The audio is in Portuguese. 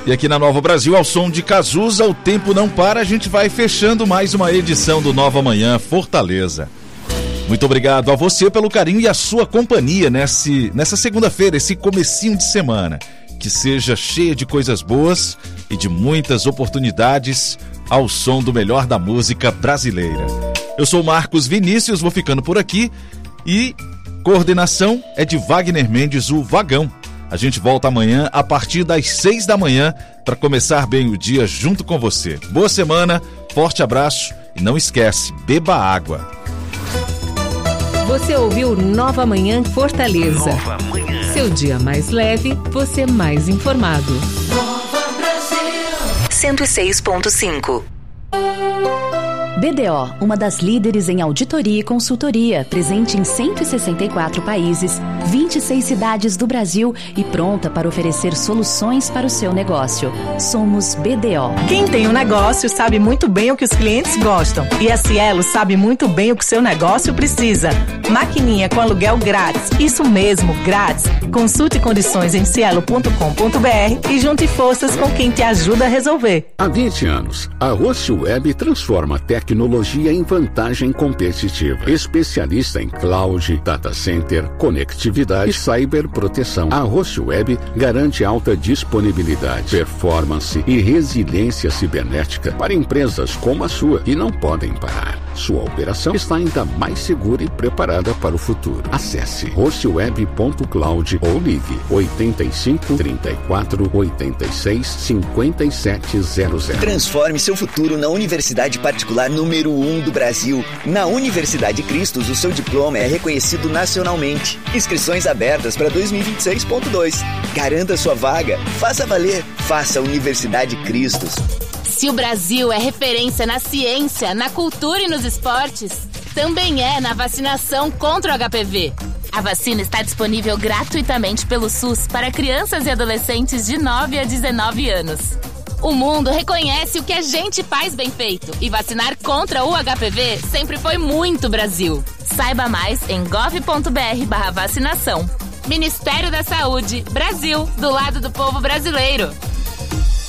E aqui na Nova Brasil, ao som de Cazuza, o tempo não para, a gente vai fechando mais uma edição do Nova Manhã Fortaleza. Muito obrigado a você pelo carinho e a sua companhia nessa segunda-feira, esse comecinho de semana. Que seja cheia de coisas boas e de muitas oportunidades ao som do melhor da música brasileira. Eu sou Marcos Vinícius, vou ficando por aqui e coordenação é de Wagner Mendes, o Vagão. A gente volta amanhã a partir das 6 da manhã para começar bem o dia junto com você. Boa semana, forte abraço e não esquece, beba água. Você ouviu Nova Manhã Fortaleza. Nova Manhã. Seu dia mais leve, você mais informado. Nova Brasil. 106.5. BDO, uma das líderes em auditoria e consultoria, presente em 164 países, 26 cidades do Brasil e pronta para oferecer soluções para o seu negócio. Somos BDO. Quem tem um negócio sabe muito bem o que os clientes gostam. E a Cielo sabe muito bem o que seu negócio precisa. Maquininha com aluguel grátis. Isso mesmo, grátis. Consulte condições em cielo.com.br e junte forças com quem te ajuda a resolver. Há 20 anos, a Rocio Web transforma tecnologia em vantagem competitiva. Especialista em cloud, data center, conectividade e cyberproteção. A Rocio Web garante alta disponibilidade, performance e resiliência cibernética para empresas como a sua, que não podem parar. Sua operação está ainda mais segura e preparada para o futuro. Acesse rocioweb.cloud ou ligue 85 34 86 5700. Transforme seu futuro na universidade particular número 1 do Brasil. Na Universidade Cristos, o seu diploma é reconhecido nacionalmente. Inscrições abertas para 2026.2. Garanta sua vaga. Faça valer. Faça Universidade Cristos. Se o Brasil é referência na ciência, na cultura e nos esportes, também é na vacinação contra o HPV. A vacina está disponível gratuitamente pelo SUS para crianças e adolescentes de 9 a 19 anos. O mundo reconhece o que a gente faz bem feito e vacinar contra o HPV sempre foi muito Brasil. Saiba mais em gov.br/vacinação. Ministério da Saúde, Brasil, do lado do povo brasileiro.